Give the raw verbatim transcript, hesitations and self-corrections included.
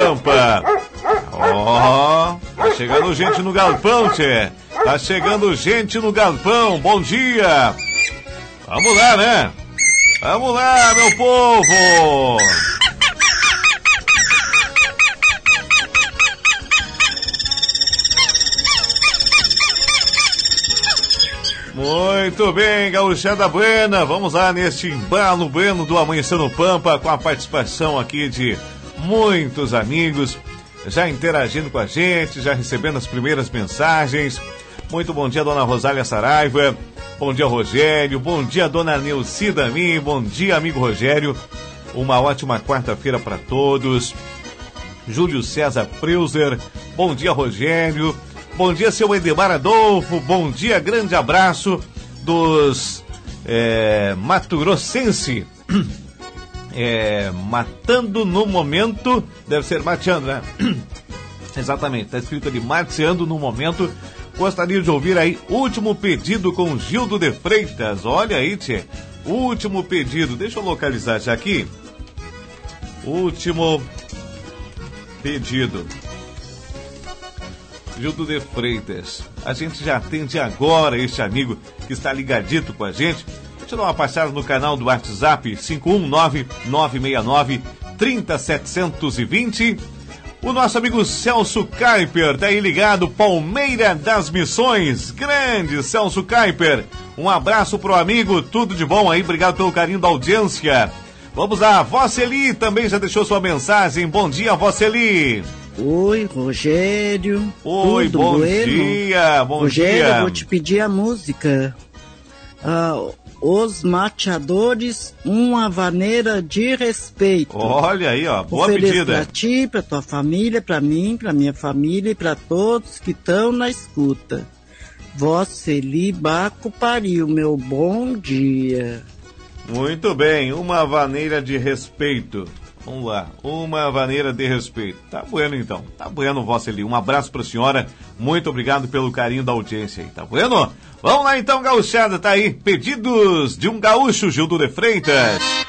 Pampa. Ó, oh, tá chegando gente no galpão, tchê. Tá chegando gente no galpão. Bom dia. Vamos lá, né? Vamos lá, meu povo. Muito bem, gauchada buena. Vamos lá neste embalo bueno do Amanhecer no Pampa, com a participação aqui de muitos amigos, já interagindo com a gente, já recebendo as primeiras mensagens. Muito bom dia, dona Rosália Saraiva. Bom dia, Rogério. Bom dia, dona Neucida Dami. Bom dia, amigo Rogério. Uma ótima quarta-feira para todos. Júlio César Preuser. Bom dia, Rogério. Bom dia, seu Edemar Adolfo. Bom dia, grande abraço dos é, Mato Grossense. É, matando no momento, deve ser mateando, né? Exatamente, está escrito ali, mateando no momento. Gostaria de ouvir aí, último pedido com Gildo de Freitas. Olha aí, tchê, último pedido. Deixa eu localizar já aqui. Último pedido. Gildo de Freitas. A gente já atende agora este amigo que está ligadito com a gente. Deixa eu dar uma passada no canal do WhatsApp cinco um nove, nove seis nove, três zero sete dois zero. O nosso amigo Celso Kuiper, tá aí ligado, Palmeira das Missões. Grande Celso Kuiper. Um abraço pro amigo, tudo de bom aí, obrigado pelo carinho da audiência. Vamos lá, Voceli também já deixou sua mensagem. Bom dia, Voceli. Oi, Rogério. Oi, tudo bom bueno? dia, bom Rogério, dia. Rogério, vou te pedir a música. Ah, Os Mateadores, uma vaneira de respeito. Olha aí, ó, boa Ofereço pedida. Pra ti, pra tua família, pra mim, pra minha família e pra todos que estão na escuta. Voceli Baco pariu, meu bom dia. Muito bem, uma vaneira de respeito. Vamos lá, uma vaneira de respeito. Tá bueno então, tá bueno, Voceli. Um abraço pra senhora, muito obrigado pelo carinho da audiência aí, tá bueno? Vamos lá então, gauchada, tá aí, pedidos de um gaúcho, Gildo de Freitas.